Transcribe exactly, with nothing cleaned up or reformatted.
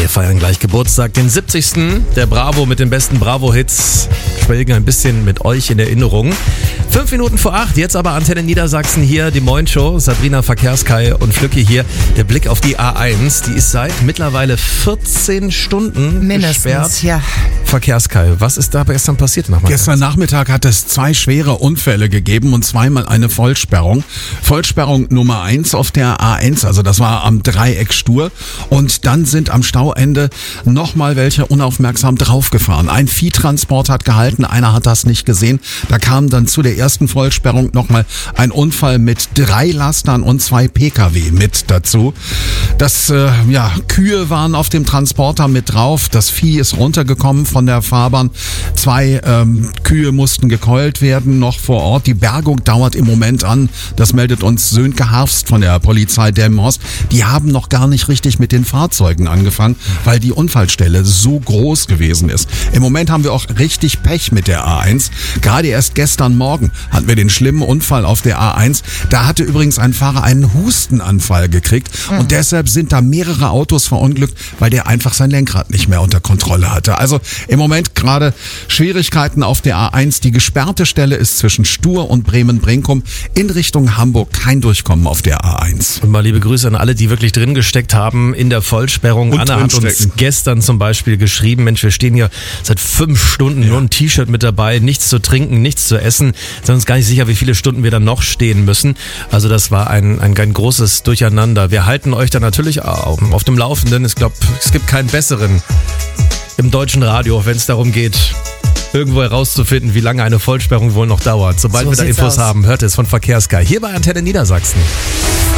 feiern gleich Geburtstag, den siebzigsten Der Bravo mit den besten Bravo-Hits schwelgen ein bisschen mit euch in Erinnerung. Fünf Minuten vor acht, jetzt aber Antenne Niedersachsen hier, die Moin-Show. Sabrina Verkehrskai und Flücki hier. Der Blick auf die A eins, die ist seit mittlerweile vierzehn Stunden mindestens, gesperrt. ja. Verkehrskai, was ist da gestern passiert? Nochmal Gestern Nachmittag hat es zwei schwere Unfälle gegeben und zweimal eine Vollsperrung. Vollsperrung Nummer eins auf der A eins, also das war am Dreieck Stur. Und dann sind am Stauende nochmal welche unaufmerksam draufgefahren. Ein Viehtransport hat gehalten, einer hat das nicht gesehen. Da kam dann zu der ersten Vollsperrung nochmal ein Unfall mit drei Lastern und zwei Pkw mit dazu. Das, äh, ja, Kühe waren auf dem Transporter mit drauf. Das Vieh ist runtergekommen von der Fahrbahn. Zwei ähm, Kühe mussten gekeult werden, noch vor Ort. Die Bergung dauert im Moment an. Das meldet uns Sönke Harfst von der Polizei Delmenhorst. Die haben noch gar nicht richtig mit den Fahrzeugen angefangen, weil die Unfallstelle so groß gewesen ist. Im Moment haben wir auch richtig Pech mit der A eins. Gerade erst gestern Morgen hatten wir den schlimmen Unfall auf der A eins. Da hatte übrigens ein Fahrer einen Hustenanfall gekriegt und mhm. deshalb sind da mehrere Autos verunglückt, weil der einfach sein Lenkrad nicht mehr unter Kontrolle hatte. Also im Moment gerade Schwierigkeiten auf der A eins. Die gesperrte Stelle ist zwischen Stur und Bremen-Brinkum. In Richtung Hamburg kein Durchkommen auf der A eins. Und mal liebe Grüße an alle, die wirklich drin gesteckt haben in der Vollsperrung. Und Anna hat uns gestern zum Beispiel geschrieben, Mensch, wir stehen hier seit fünf Stunden, ja. nur ein T-Shirt mit dabei, nichts zu trinken, nichts zu essen. Sind uns gar nicht sicher, wie viele Stunden wir dann noch stehen müssen. Also das war ein, ein, ein großes Durcheinander. Wir halten euch da natürlich auf, auf dem Laufenden. Ich glaube, es gibt keinen besseren im deutschen Radio, wenn es darum geht, irgendwo herauszufinden, wie lange eine Vollsperrung wohl noch dauert. Sobald So wir da Infos aus. haben, hört es von Verkehrskai hier bei Antenne Niedersachsen.